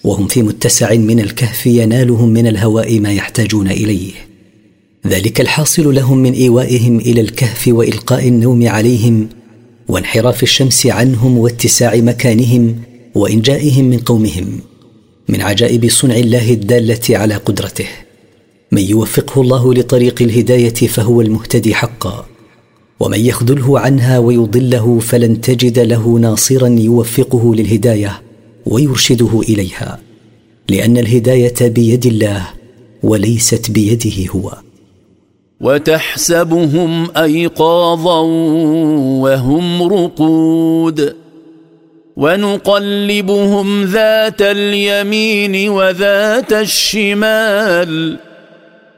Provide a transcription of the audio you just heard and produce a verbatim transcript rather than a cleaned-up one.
وهم في متسع من الكهف ينالهم من الهواء ما يحتاجون إليه. ذلك الحاصل لهم من إيوائهم إلى الكهف وإلقاء النوم عليهم وانحراف الشمس عنهم واتساع مكانهم وإنجائهم من قومهم، من عجائب صنع الله الدالة على قدرته. من يوفقه الله لطريق الهداية فهو المهتدي حقا، ومن يخذله عنها ويضله فلن تجد له ناصرا يوفقه للهداية ويرشده إليها، لأن الهداية بيد الله وليست بيده هو. وتحسبهم أيقاظا وهم رقود ونقلبهم ذات اليمين وذات الشمال